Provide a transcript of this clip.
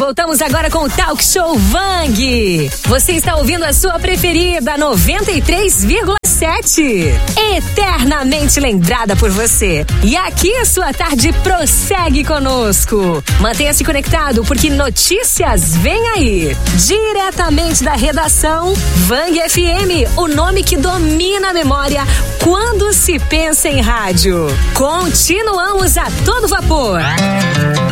voltamos agora com o Talk Show Vang. Você está ouvindo a sua preferida, 93,7. Eternamente lembrada por você. E aqui a sua tarde prossegue conosco. Mantenha-se conectado porque notícias vem aí. Diretamente da redação, Vang FM, o nome que domina a memória quando se pensa em rádio. Continuamos a todo vapor.